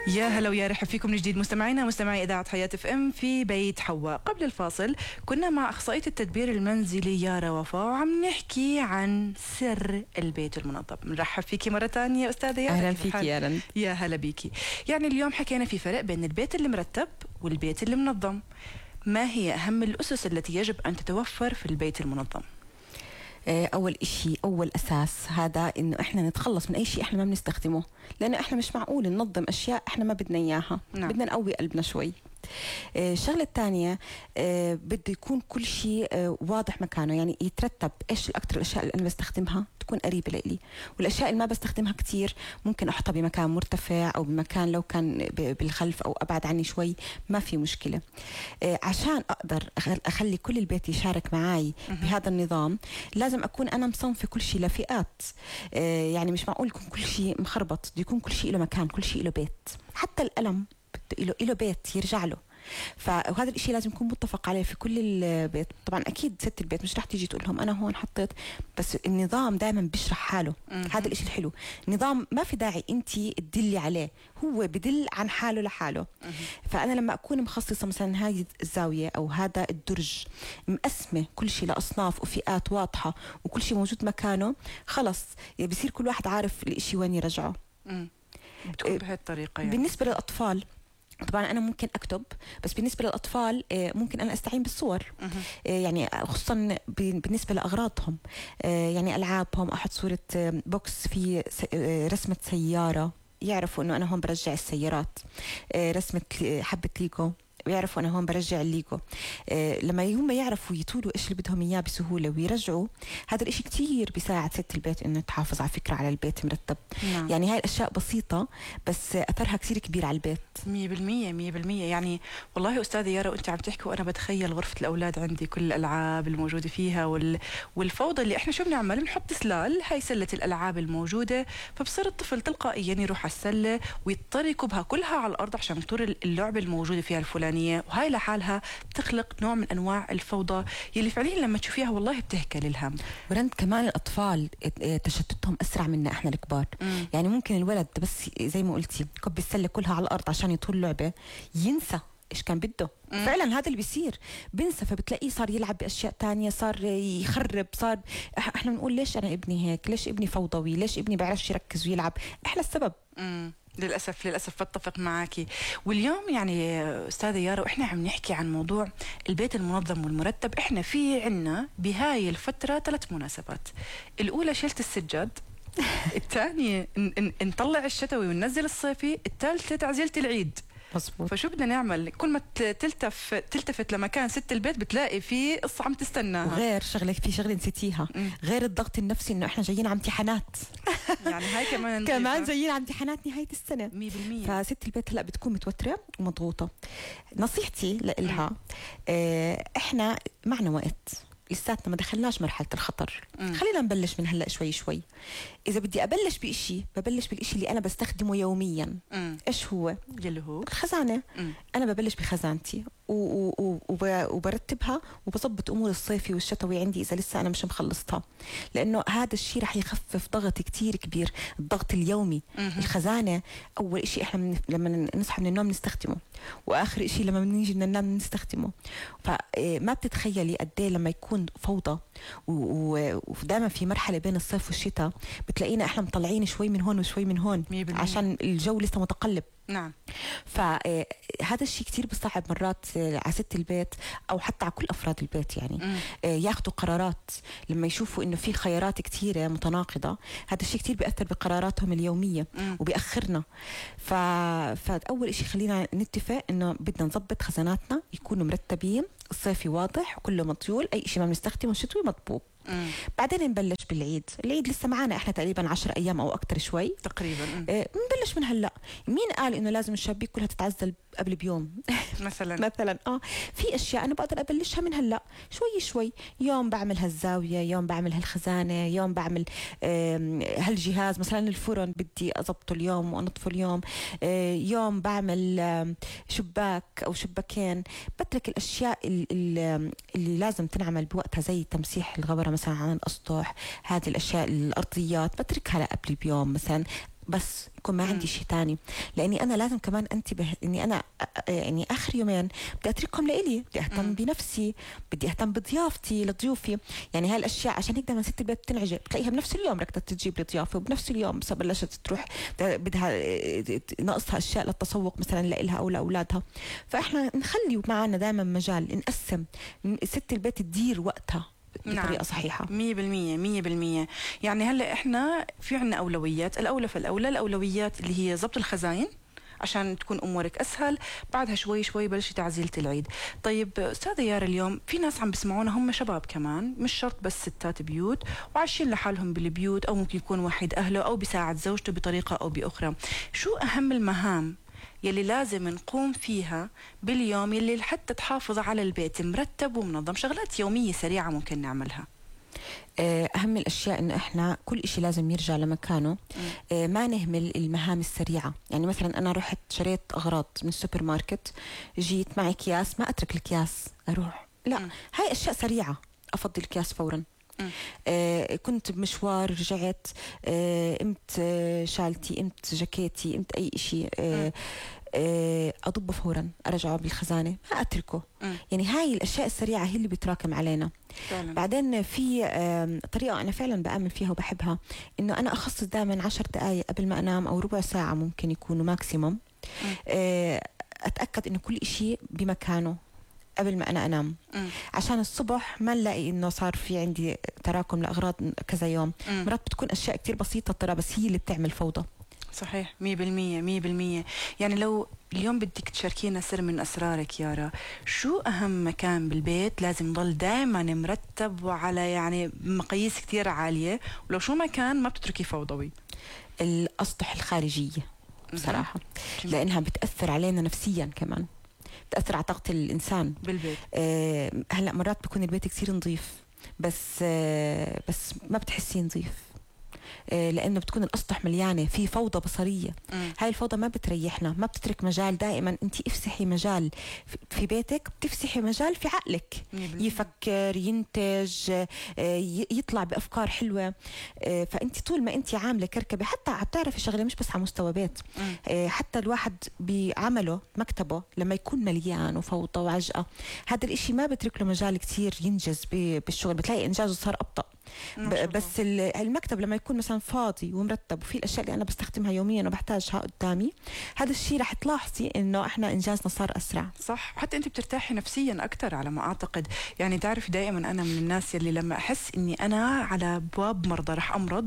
يا هلا ويا رحب فيكم من جديد مستمعينا مستمعي إذاعة حياة اف ام في بيت حواء. قبل الفاصل كنا مع أخصائية التدبير المنزلي يارا وفاء وعم نحكي عن سر البيت المنظم. نرحب فيكي مرة ثانية أستاذة يارا. أهلا فيكي يا رند. يا هلا بيكي. يعني اليوم حكينا في فرق بين البيت اللي مرتب والبيت اللي منظم. ما هي أهم الأسس التي يجب أن تتوفر في البيت المنظم؟ أول إشي أول أساس هذا إنه إحنا نتخلص من أي شيء إحنا ما بنستخدمه، لأنه إحنا مش معقول ننظم أشياء إحنا ما بدنا إياها. نعم. بدنا نقوي قلبنا شوي. الشغلة الثانية بده يكون كل شيء واضح مكانه، يعني يترتب إيش الأكثر الأشياء اللي أنا بستخدمها تكون قريبة لإلي، والأشياء اللي ما بستخدمها كتير ممكن أحطها بمكان مرتفع أو بمكان لو كان بالخلف أو أبعد عني شوي ما في مشكلة. عشان أقدر أخلي كل البيت يشارك معي بهذا النظام لازم أكون أنا مصنفة كل شيء لفئات. يعني مش معقول يكون كل شيء مخربط، بده يكون كل شيء له مكان، كل شيء له بيت، حتى القلم له بيت يرجع له. فهذا الاشي لازم يكون متفق عليه في كل البيت. طبعا اكيد ست البيت مش رح تيجي تقول لهم انا هون حطيت، بس النظام دائما بيشرح حاله. هذا الاشي الحلو، نظام ما في داعي انتي تدلي عليه، هو بدل عن حاله لحاله. فانا لما اكون مخصصه مثلا هاي الزاويه او هذا الدرج مقسمه كل شيء لاصناف وفئات واضحه وكل شيء موجود مكانه، خلص بصير كل واحد عارف الاشي وين يرجعه. بتكون بهالطريقه يعني. بالنسبه للاطفال طبعا أنا ممكن أكتب، بس بالنسبة للأطفال ممكن أنا أستعين بالصور. يعني خصوصا بالنسبة لأغراضهم، يعني ألعابهم أحط صورة بوكس في رسمة سيارة يعرفوا أنه أنا هون برجع السيارات، رسمة حبة ليجو ويعرفوا أنا هون برجع الليجو. لما هم يعرفوا يطولوا إيش اللي بدهم إياه بسهولة ويرجعوا، هذا الإشي كتير بيساعد ست البيت إنه تحافظ على فكرة على البيت مرتب. نعم. يعني هاي الأشياء بسيطة بس أثرها كتير كبير على البيت. 100%. يعني والله أستاذة يارا وأنت عم تحكي وأنا بتخيل غرفة الأولاد عندي كل الألعاب الموجودة فيها والفوضى اللي إحنا شو بنعمل؟ بنحط سلال، هاي سلة الألعاب الموجودة، فبصير الطفل تلقائيا يروح على السلة ويضطر يكبها كلها على الأرض عشان طول اللعبة الموجودة فيها الفلانية، وهاي لحالها تخلق نوع من أنواع الفوضى يلي فعليا لما تشوفيها والله بتهكل الهم. ورند كمان الأطفال تشتتهم أسرع منا إحنا الكبار. يعني ممكن الولد بس زي ما قلتي كب السلة كلها على الأرض عشان يطول لعبة، ينسى إيش كان بده. فعلا هذا اللي بيصير، بنسى، فبتلاقيه صار يلعب بأشياء تانية، صار يخرب، صار احنا بنقول ليش أنا ابني هيك، ليش ابني فوضوي، ليش ابني بيعرفش يركز ويلعب، احنا السبب. للأسف بتفق معاكي. واليوم يعني أستاذة يارا وإحنا عم نحكي عن موضوع البيت المنظم والمرتب، إحنا في عنا بهاي الفترة 3 مناسبات. الأولى شلت السجاد، الثانية نطلع الشتوي وننزل الصيفي، الثالثة تعزيلة العيد. مظبوط. فشو بدنا نعمل؟ كل ما تلتفت لمكان ست البيت بتلاقي في قصة عم تستناها. وغير شغلة، في شغلة نسيتيها، غير الضغط النفسي انه احنا جايين على امتحانات. يعني هاي كمان كمان جايين على امتحانات نهاية السنة 100%. فست البيت هلا بتكون متوترة ومضغوطة. نصيحتي لإلها احنا معنا وقت، لساتنا ما دخلناش مرحلة الخطر. خلينا نبلش من هلأ شوي شوي. إذا بدي أبلش بإشي ببلش بالإشي اللي أنا بستخدمه يوميا. إيش هو؟ اللي هو الخزانة. أنا ببلش بخزانتي وبرتبها وبظبط أمور الصيفي والشتوي عندي إذا لسه أنا مش مخلصتها، لأنه هذا الشيء رح يخفف ضغط كتير كبير، الضغط اليومي. الخزانة أول إشي إحنا لما نصحى من النوم نستخدمه، وآخر إشي لما نيجي من النوم نستخدمه. فما بتتخيلي قد إيه لما يكون فوضى ودائما في مرحلة بين الصيف والشتاء بتلاقينا إحنا مطلعين شوي من هون وشوي من هون عشان الجو لسه متقلب. نعم. فهذا الشيء كتير بصعب مرات على ست البيت أو حتى على كل أفراد البيت. يعني ياخدوا قرارات لما يشوفوا إنه في خيارات كتيرة متناقضة، هذا الشيء كتير بيأثر بقراراتهم اليومية وبيأخرنا. فأول إشي خلينا نتفق إنه بدنا نظبط خزاناتنا يكونوا مرتبين، الصيفي واضح وكله مطيول، أي شيء ما بنستخدمه الشتوي مطبوب. بعدين نبلش بالعيد. العيد لسه معنا احنا تقريبا 10 ايام او اكتر شوي تقريبا. نبلش من هلا. مين قال انه لازم الشبابيك كلها تتعزل قبل بيوم؟ مثلا في اشياء انا بقدر ابلشها من هلا شوي شوي. يوم بعمل هالزاويه، يوم بعمل هالخزانه، يوم بعمل هالجهاز، مثلا الفرن بدي اضبطه اليوم وانظفه اليوم، يوم بعمل شباك او شباكين. بترك الاشياء اللي لازم تنعمل بوقتها زي تمسيح الغبره مثلا عن الاسطح، هذه الاشياء الارضيات بتركها قبل بيوم مثلا. بس يكون ما عندي شيء تاني، لاني انا لازم كمان انتبه اني انا يعني اخر يومين بدي اتركهم لإلي، بدي اهتم بنفسي، بدي اهتم بضيافتي لضيوفي. يعني هاي الاشياء عشان هيك دائما ست البيت بتنعجب، بتلاقيها بنفس اليوم ركضت تجيب لي ضيافه، وبنفس اليوم بس بلشت تروح بدها ناقصها اشياء للتسوق مثلا لإلها او لاولادها. فاحنا نخلي معنا دائما مجال نقسم، ست البيت تدير وقتها بطريقة صحيحة. 100%. يعني هلا احنا في عنا اولويات، الاولى فالاولى الاولويات اللي هي ضبط الخزاين عشان تكون امورك اسهل، بعدها شوي شوي بلشي تعزيلة العيد. طيب استاذه يارا، اليوم في ناس عم بسمعونا هم شباب كمان، مش شرط بس ستات بيوت وعايشين لحالهم بالبيوت، او ممكن يكون وحيد اهله او بيساعد زوجته بطريقه او باخرى. شو اهم المهام يلي لازم نقوم فيها باليوم يلي حتى تحافظ على البيت مرتب ومنظم؟ شغلات يومية سريعة ممكن نعملها. أهم الأشياء إنه إحنا كل إشي لازم يرجع لمكانه. ما نهمل المهام السريعة. يعني مثلا أنا رحت شريت أغراض من السوبر ماركت، جيت معي أكياس، ما أترك الأكياس أروح، لا. هاي أشياء سريعة، أفضل الأكياس فورا. كنت بمشوار رجعت، قمت شالتي، قمت جاكيتي، قمت أي إشي، أضبه فورا، أرجعه بالخزانة، ما أتركه. يعني هاي الأشياء السريعة هي اللي بتراكم علينا فعلا. بعدين في طريقة أنا فعلا بآمن فيها وبحبها، إنه أنا أخصص دائما 10 دقايق قبل ما أنام أو ربع ساعة ممكن يكونوا ماكسيموم، أتأكد إنه كل إشي بمكانه قبل ما أنا أنام. عشان الصبح ما نلاقي إنه صار في عندي تراكم لأغراض كذا يوم. مرات بتكون أشياء كتير بسيطة ترى، بس هي اللي بتعمل فوضى. صحيح، 100%. يعني لو اليوم بدك تشاركينا سر من أسرارك يارا، شو أهم مكان بالبيت لازم يضل دائما مرتب وعلى يعني مقاييس كتير عالية، ولو شو مكان ما بتتركي فوضوي؟ الأسطح الخارجية بصراحة، لأنها بتأثر علينا نفسيا كمان، بتأثر على طاقة الإنسان بالبيت. هلأ مرات بيكون البيت كتير نظيف، بس ما بتحسيه نظيف، لأنه بتكون الأسطح مليانة في فوضى بصرية. هاي الفوضى ما بتريحنا، ما بتترك مجال. دائما أنت افسحي مجال في بيتك، بتفسحي مجال في عقلك يفكر، ينتج، يطلع بأفكار حلوة. فأنت طول ما أنت عاملة كركبة، حتى بتعرفي شغلة مش بس على مستوى بيت، حتى الواحد بعمله مكتبه لما يكون مليان وفوضى وعجقة، هذا الإشي ما بترك له مجال كتير ينجز بالشغل، بتلاقي إنجازه صار أبطأ. بس المكتب لما يكون مثلا فاضي ومرتب وفي الاشياء اللي انا بستخدمها يوميا وبحتاجها قدامي، هذا الشيء رح تلاحظي انه احنا انجازنا صار اسرع. صح، حتى انت بترتاحي نفسيا اكثر على ما اعتقد. يعني تعرفي دائما انا من الناس يلي لما احس اني انا على ابواب مرضى رح امرض،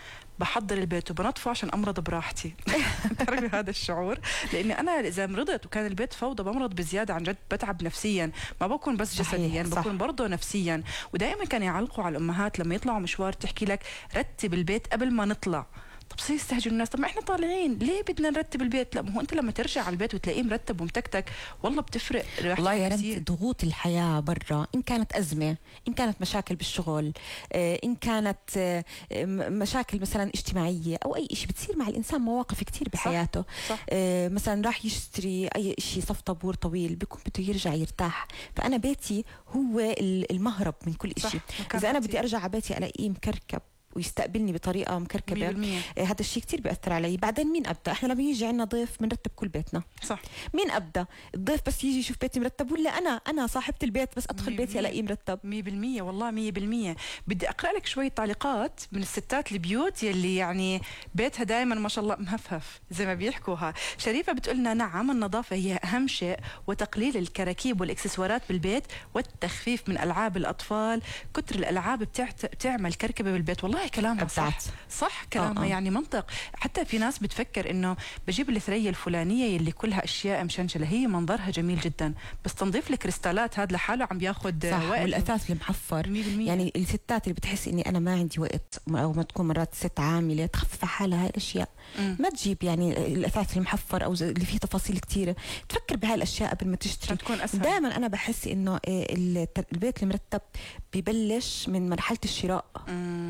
بحضر البيت وبنظفه عشان امرض براحتي. تعرفي هذا الشعور؟ لاني انا اذا مرضت وكان البيت فوضى بمرض بزياده، عن جد بتعب نفسيا، ما بكون بس جسديا، بكون برضه نفسيا. ودائما كانوا يعلقوا على الامهات لما يطلعوا مشوار تحكي لك رتب البيت قبل ما نطلع. طب صير يستهجنوا الناس، طب ما احنا طالعين ليه بدنا نرتب البيت؟ لا، ما هو انت لما ترجع على البيت وتلاقيه مرتب ومتكتك والله بتفرق. والله يا رب ضغوط الحياه برا، ان كانت ازمه، ان كانت مشاكل بالشغل، ان كانت مشاكل مثلا اجتماعيه او اي شيء، بتصير مع الانسان مواقف كتير بحياته. صح. مثلا راح يشتري اي شيء صف طابور طويل، بيكون بده يرجع يرتاح. فانا بيتي هو المهرب من كل شيء. اذا انا بدي ارجع على بيتي الاقيه مكركب ويستقبلني بطريقه مكركبه، هذا الشيء كتير بيأثر علي. بعدين مين ابدا؟ احنا لما يجي عندنا ضيف بنرتب كل بيتنا. صح. مين ابدا؟ الضيف بس يجي يشوف بيتي مرتب، ولا انا صاحبه البيت بس ادخل بيتي الاقيه مرتب؟ 100% والله 100%. بدي اقرا لك شويه تعليقات من الستات البيوت يلي يعني بيتها دائما ما شاء الله مهفهف زي ما بيحكوها. شريفه بتقول لنا نعم، النظافه هي اهم شيء، وتقليل الكراكيب والاكسسوارات بالبيت، والتخفيف من العاب الاطفال. كتر الالعاب بتعمل كركبه بالبيت. والله كلامها صح كلامها يعني منطق. حتى في ناس بتفكر انه بجيب الثريا الفلانيه يلي كلها اشياء مشنشله، هي منظرها جميل جدا، بس تنظيف الكريستالات هذا لحاله عم بياخذ وقت. والاثاث المحفر 100%. يعني الستات اللي بتحس اني انا ما عندي وقت، او ما تكون مرات ست عامله تخفف حالها هاي الاشياء، ما تجيب يعني الاثاث المحفر او اللي فيه تفاصيل كثيره، تفكر بهاي الاشياء قبل ما تشتري. دائما انا بحس انه البيت المرتب ببلش من مرحله الشراء. انت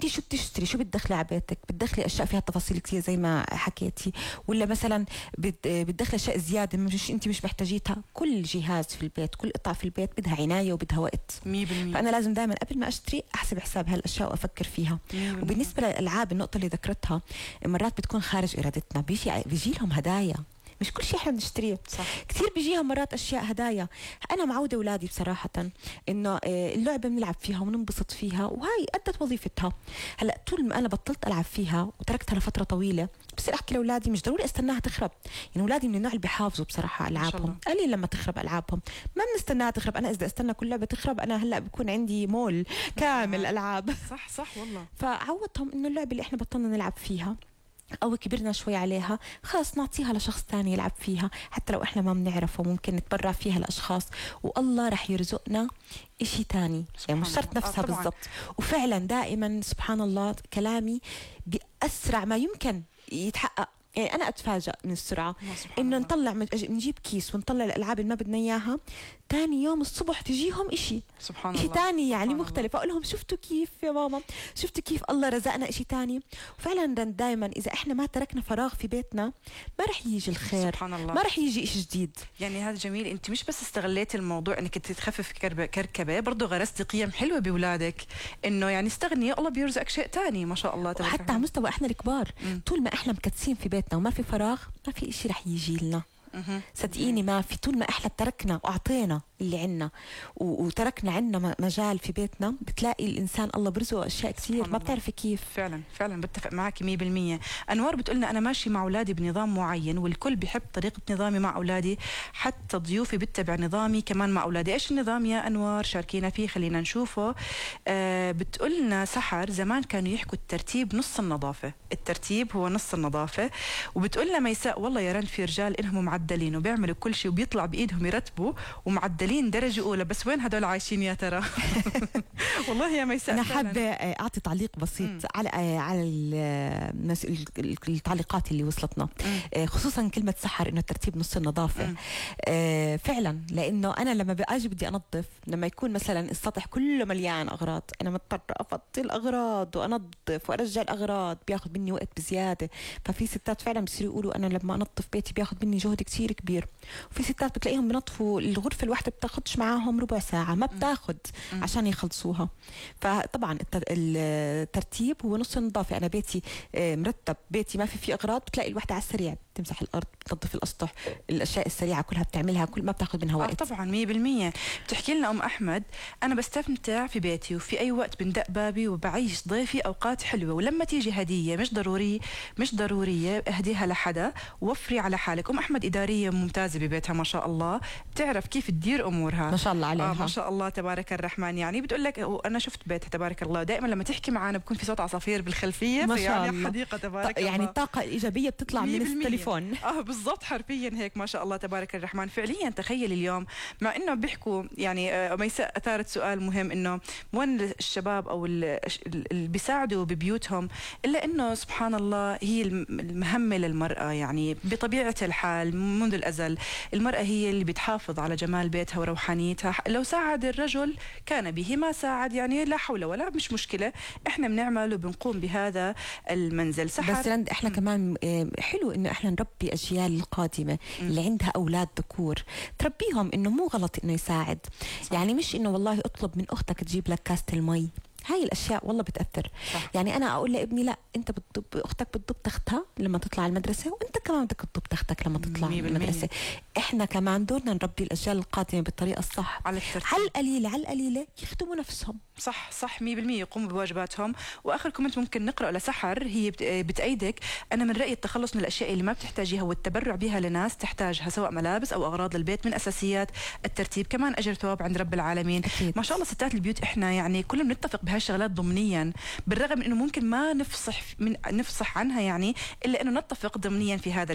شو بتشتري، شو بتدخلي على بيتك؟ بتدخلي اشياء فيها تفاصيل كثير زي ما حكيتي، ولا مثلا بتدخلي اشياء زياده انت مش محتاجيتها؟ كل جهاز في البيت، كل قطعه في البيت بدها عنايه وبدها وقت 100%. فانا لازم دائما قبل ما اشتري احسب حساب هالاشياء وافكر فيها. 100%. وبالنسبه للالعاب، النقطه اللي ذكرتها مرات بتكون خارج ارادتنا، بيجي لهم هدايا، مش كل شيء احنا بنشتريه. صح. كثير بيجيها مرات اشياء هدايا. انا معوده اولادي بصراحه انه اللعبه بنلعب فيها وننبسط فيها، وهاي ادت وظيفتها. هلا طول ما انا بطلت العب فيها وتركتها لفتره طويله، بصير احكي لاولادي مش ضروري استناها تخرب. يعني اولادي من النوع اللي بيحافظوا بصراحه العابهم، قليل لما تخرب العابهم، ما بنستناها تخرب. انا اذا استنى كل لعبه تخرب، انا هلا بكون عندي مول كامل العاب. صح والله. فعودتهم انه اللعبه اللي احنا بطلنا نلعب فيها أو كبرنا شوي عليها خلاص نعطيها لشخص تاني يلعب فيها، حتى لو إحنا ما بنعرفه ممكن نتبرع فيها لأشخاص، والله رح يرزقنا إشي تاني. يعني مش شرط نفسها بالضبط. وفعلا دائما سبحان الله كلامي بأسرع ما يمكن يتحقق. يعني أنا أتفاجأ من السرعة إنه نطلع نجيب كيس ونطلع الألعاب اللي ما بدنا إياها، تاني يوم الصبح تجيهم إشي سبحان إشي الله تاني يعني سبحان مختلف. أقول لهم شفتوا كيف يا ماما، شفتوا كيف الله رزقنا إشي تاني. وفعلا دائما إذا إحنا ما تركنا فراغ في بيتنا ما رح يجي الخير، سبحان الله. ما رح يجي إشي جديد. يعني هذا جميل. أنت مش بس استغليتي الموضوع إنك تخفف كركبة، برضو غرستي قيم حلوة بأولادك، إنه يعني استغني الله بيرزقك شيء تاني ما شاء الله. وحتى على مستوى إحنا الكبار، طول ما إحنا مكتسين في بيتنا وما في فراغ ما في إشي رح يجي لنا. صدقيني ما في. طول ما احنا تركنا واعطينا اللي عنا وتركنا عنا مجال في بيتنا، بتلاقي الانسان الله برزقه اشياء كثير ما بتعرفي كيف. فعلا بتفق معك 100%. انوار بتقولنا انا ماشي مع اولادي بنظام معين، والكل بيحب طريقه نظامي مع اولادي، حتى ضيوفي بتتبع نظامي كمان مع اولادي. ايش النظام يا انوار؟ شاركينا فيه خلينا نشوفه. بتقولنا سحر زمان كانوا يحكوا الترتيب نص النظافه، الترتيب هو نص النظافه. وبتقولنا ميساء والله يا رند في رجال انهم معدلين وبيعملوا كل شيء وبيطلع بايدهم يرتبوا ومعدلين درجه اولى، بس وين هدول عايشين يا ترى؟ والله يا ميساء انا حابه اعطي تعليق بسيط على التعليقات اللي وصلتنا، خصوصا كلمه سحر انه الترتيب نص النظافه. فعلا، لانه انا لما باجي بدي انظف، لما يكون مثلا السطح كله مليان اغراض، انا مضطر افضي الاغراض وانظف وارجع الاغراض، بياخذ مني وقت بزياده. ففي ستات فعلا بصيروا يقولوا انا لما انظف بيتي بياخذ مني جهد كثير كبير. وفي ستات بتلاقيهم بنظفوا الغرفه الواحدة بتاخدش معاهم ربع ساعه، ما بتاخد عشان يخلصوها. فطبعا الترتيب هو نص النظافه. انا بيتي مرتب، بيتي ما في فيه اغراض، بتلاقي الوحده على السريع بتمسح الارض، بتنظف الاسطح، الاشياء السريعه كلها بتعملها، كل ما بتاخذ منها وقت. طبعا 100%. بتحكي لنا ام احمد انا بستمتع في بيتي، وفي اي وقت بندق بابي وبعيش ضيفي اوقات حلوه، ولما تيجي هديه مش ضروريه اهديها لحدا، وفري على حالك. ام احمد اداريه ممتازه ببيتها ما شاء الله، بتعرف كيف تدير امورها ما شاء الله عليها. ما شاء الله تبارك الرحمن. يعني بتقول لك انا شفت بيتها تبارك الله، دائما لما تحكي معنا بكون في صوت عصافير بالخلفيه، ما شاء الله. حديقه تبارك الله. يعني الطاقه الايجابيه بتطلع من التليفون. بالضبط، حرفيا هيك ما شاء الله تبارك الرحمن. فعليا تخيل اليوم مع انه بيحكوا يعني ميساء اثارت سؤال مهم، انه وين الشباب او اللي بيساعدوا ببيوتهم، الا انه سبحان الله هي المهمه للمراه. يعني بطبيعه الحال منذ الازل المراه هي اللي بتحافظ على جمال بيتها وروحانيتها. لو ساعد الرجل كان به، ما ساعد يعني لا حول ولا، مش مشكله، احنا بنعمل وبنقوم بهذا المنزل. بس رند احنا كمان حلو انه احنا نربي اجيال القادمه اللي عندها اولاد ذكور، تربيهم انه مو غلط انه يساعد. صح. يعني مش انه والله اطلب من اختك تجيب لك كاسه المي، هاي الاشياء والله بتاثر. صح. يعني انا اقول لابني لا، انت اختك بتضب تختها لما تطلع المدرسه، وانت كمان بدك تضب تختك لما تطلع المدرسه. احنا كمان دورنا نربي الاجيال القادمه بالطريقه الصح، على القليله يخدموا نفسهم. صح 100% يقوموا بواجباتهم. واخر كومنت ممكن نقرأ لسحر، هي بتأيدك. انا من رايي التخلص من الاشياء اللي ما بتحتاجيها والتبرع بها لناس تحتاجها، سواء ملابس او اغراض للبيت، من اساسيات الترتيب، كمان اجر ثواب عند رب العالمين. أكيد. ما شاء الله ستات البيوت احنا يعني كلنا بنتفق بهالشغلات ضمنيا، بالرغم من انه ممكن ما نفصح عنها يعني، الا انه نتفق ضمنيا في هذا الكلام.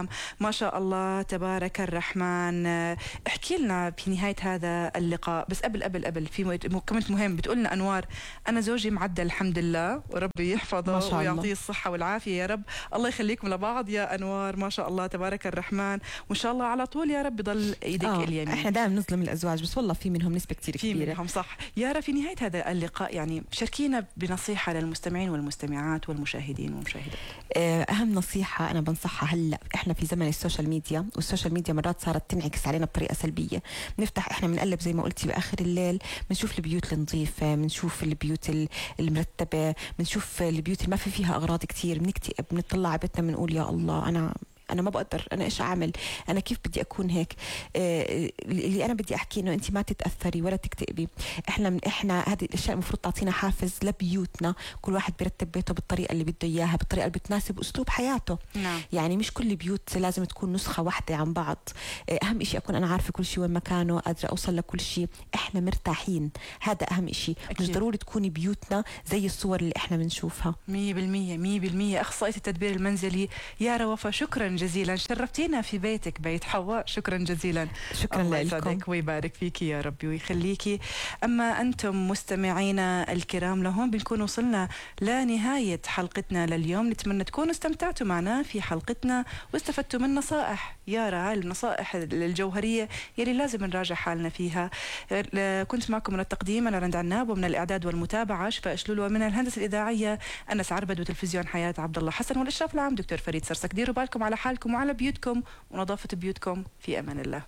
الأيام. ما شاء الله تبارك الرحمن. احكي لنا في نهاية هذا اللقاء، بس قبل في كومنت مهم بتقولنا أنوار: أنا زوجي معدل الحمد لله وربي يحفظه ويعطيه الصحة والعافية يا رب. الله يخليكم لبعض يا أنوار، ما شاء الله تبارك الرحمن، وإن شاء الله على طول يا رب يضل إيدك اليمين. احنا دائما نظلم الأزواج، بس والله في منهم نسبة كتير كبيرة. منهم صح. يارا، في نهاية هذا اللقاء يعني شاركينا بنصيحة للمستمعين والمستمعات والمشاهدين والمشاهدات. أهم نصيحة أنا بنصحها، هلا إحنا في زمن السوشيال ميديا، والسوشيال ميديا مرات صارت تنعكس علينا بطريقة سلبية. بنفتح إحنا بنقلب زي ما قلتي بآخر الليل، بنشوف البيوت النظيفة، بنشوف البيوت المرتبة، بنشوف البيوت اللي ما فيها أغراض كتير، بنكتئب، بنطلع على بيتنا بنقول يا الله أنا ما بقدر، أنا إيش أعمل، أنا كيف بدي أكون هيك. اللي أنا بدي أحكي إنه أنت ما تتأثري ولا تكتئبي. إحنا هذه الأشياء المفروض تعطينا حافز لبيوتنا، كل واحد بيرتب بيته بالطريقة اللي بده إياها، بالطريقة اللي بتناسب أسلوب حياته. نعم. يعني مش كل بيوت لازم تكون نسخة واحدة عن بعض. أهم إشي أكون أنا عارفة كل شيء وين مكانه، قادرة أوصل لكل شيء، إحنا مرتاحين، هذا أهم إشي. مش ضروري تكوني بيوتنا زي الصور اللي إحنا بنشوفها. 100% أخصائية التدبير المنزلي يارا وفا، شكرا جزيلا، شرفتينا في بيتك بيت حواء، شكرا جزيلا. شكرا الله لكم يسعدك ويبارك فيكي يا ربي ويخليكي. أما أنتم مستمعينا الكرام، لهون بنكون وصلنا لنهاية حلقتنا لليوم. نتمنى تكونوا استمتعتوا معنا في حلقتنا واستفدتوا من نصائح يارا، النصائح الجوهرية يلي لازم نراجع حالنا فيها. كنت معكم من التقديم أنا رند عناب، ومن الإعداد والمتابعة شفاء شلول، ومن الهندسة الإذاعية أنس عربد، وتلفزيون حياة عبد الله حسن، والإشراف العام دكتور فريد سرسك. ديروا بالكم على حالكم وعلى بيوتكم ونظافة بيوتكم. في أمان الله.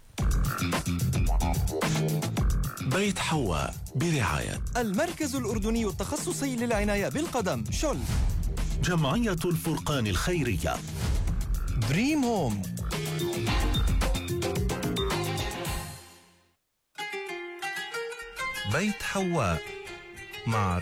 بيت حواء برعاية المركز الأردني التخصصي للعناية بالقدم شل، جمعية الفرقان الخيرية، دريم هوم. بيت حواء مع